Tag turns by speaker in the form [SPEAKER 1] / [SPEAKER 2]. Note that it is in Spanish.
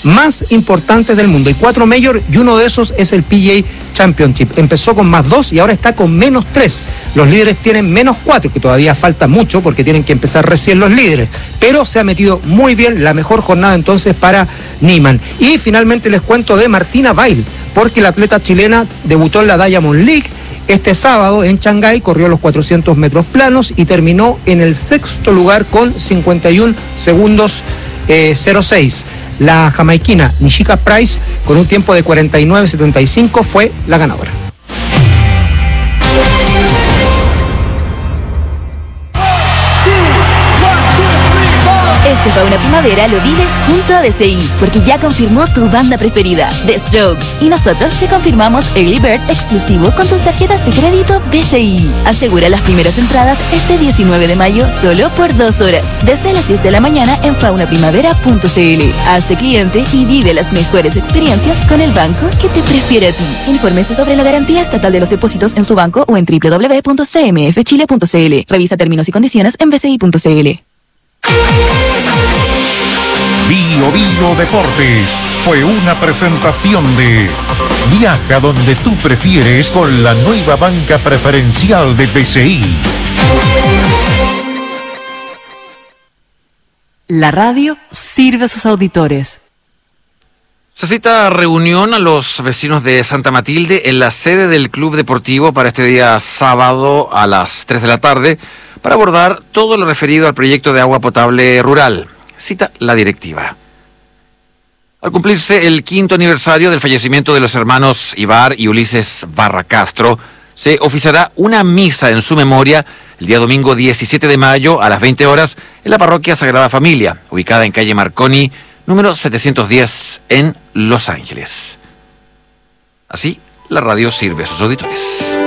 [SPEAKER 1] más importantes del mundo. Hay 4 Major y uno de esos es el PGA Championship. Empezó con +2 y ahora está con -3. Los líderes tienen -4, que todavía falta mucho porque tienen que empezar recién los líderes. Pero se ha metido muy bien, la mejor jornada entonces para Niemann. Y finalmente les cuento de Martina Bail, porque la atleta chilena debutó en la Diamond League este sábado en Shanghái, corrió los 400 metros planos y terminó en el 6º lugar con 51 segundos 06. La jamaiquina Nishika Price, con un tiempo de 49.75, fue la ganadora.
[SPEAKER 2] Este Fauna Primavera lo vives junto a BCI, porque ya confirmó tu banda preferida, The Strokes. Y nosotros te confirmamos Early Bird exclusivo con tus tarjetas de crédito BCI. Asegura las primeras entradas este 19 de mayo solo por 2 horas, desde las 10 de la mañana en faunaprimavera.cl. Hazte cliente y vive las mejores experiencias con el banco que te prefiere a ti. Infórmese sobre la garantía estatal de los depósitos en su banco o en www.cmfchile.cl. Revisa términos y condiciones en bci.cl.
[SPEAKER 3] Bio Deportes fue una presentación de Viaja donde tú prefieres con la nueva banca preferencial de BCI.
[SPEAKER 4] La radio sirve a sus auditores.
[SPEAKER 5] Se cita reunión a los vecinos de Santa Matilde en la sede del Club Deportivo para este día sábado a las 3 de la tarde para abordar todo lo referido al proyecto de agua potable rural. Cita la directiva. Al cumplirse el 5º aniversario del fallecimiento de los hermanos Ibar y Ulises Barra Castro, se oficiará una misa en su memoria el día domingo 17 de mayo a las 20 horas en la parroquia Sagrada Familia, ubicada en calle Marconi, número 710 en Los Ángeles. Así, la radio sirve a sus auditores.